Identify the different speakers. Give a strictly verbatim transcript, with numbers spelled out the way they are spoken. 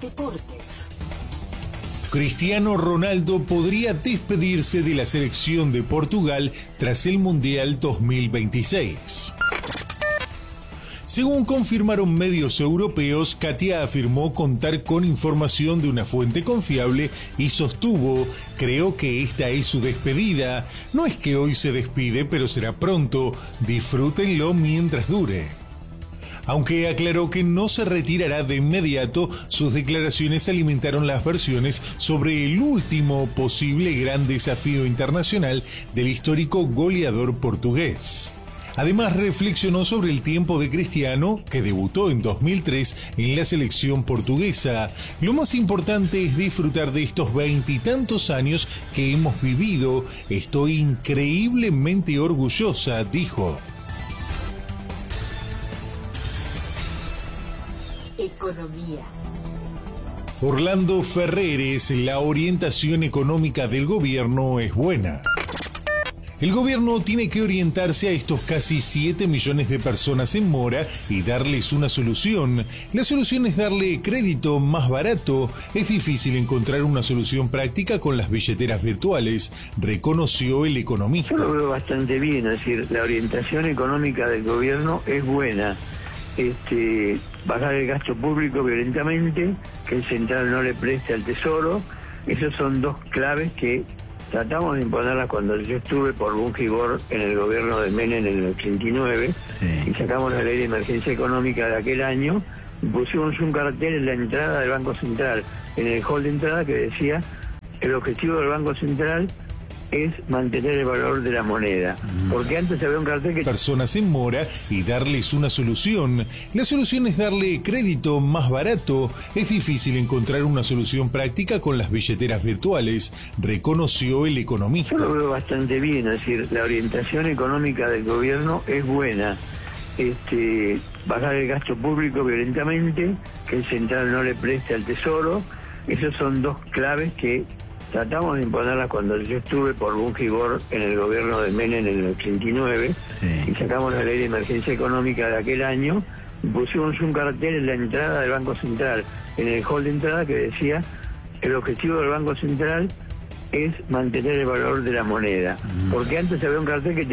Speaker 1: Deportes.
Speaker 2: Cristiano Ronaldo podría despedirse de la selección de Portugal tras el Mundial dos mil veintiséis. Según confirmaron medios europeos, Katia afirmó contar con información de una fuente confiable y sostuvo: creo que esta es su despedida. No es que hoy se despide, pero será pronto. Disfrútenlo mientras dure. Aunque aclaró que no se retirará de inmediato, sus declaraciones alimentaron las versiones sobre el último posible gran desafío internacional del histórico goleador portugués. Además, reflexionó sobre el tiempo de Cristiano, que debutó en dos mil tres en la selección portuguesa. Lo más importante es disfrutar de estos veintitantos años que hemos vivido. Estoy increíblemente orgullosa, dijo.
Speaker 1: Economía.
Speaker 2: Orlando Ferreres: la orientación económica del gobierno es buena. El gobierno tiene que orientarse a estos casi siete millones de personas en mora y darles una solución. La solución es darle crédito más barato. Es difícil encontrar una solución práctica con las billeteras virtuales, reconoció el economista.
Speaker 3: Yo lo veo bastante bien, es decir, la orientación económica del gobierno es buena. Este, bajar el gasto público violentamente, que el central no le preste al tesoro, esos son dos claves que tratamos de imponerlas cuando yo estuve por Bungibor en el gobierno de Menem en el ochenta y nueve, sí. Y sacamos la ley de emergencia económica de aquel año y pusimos un cartel en la entrada del Banco Central, en el hall de entrada, que decía: el objetivo del Banco Central es mantener el valor de la moneda. Porque antes había un cartel que...
Speaker 2: personas en mora y darles una solución. La solución es darle crédito más barato. Es difícil encontrar una solución práctica con las billeteras virtuales, reconoció el economista.
Speaker 3: Yo lo veo bastante bien, es decir, la orientación económica del gobierno es buena. Este, bajar el gasto público violentamente, que el central no le preste al tesoro, esos son dos claves que tratamos de imponerlas cuando yo estuve por Bungibor en el gobierno de Menem en el ochenta y nueve, sí. Y sacamos la ley de emergencia económica de aquel año y pusimos un cartel en la entrada del Banco Central, en el hall de entrada, que decía: el objetivo del Banco Central es mantener el valor de la moneda. Porque antes había un cartel que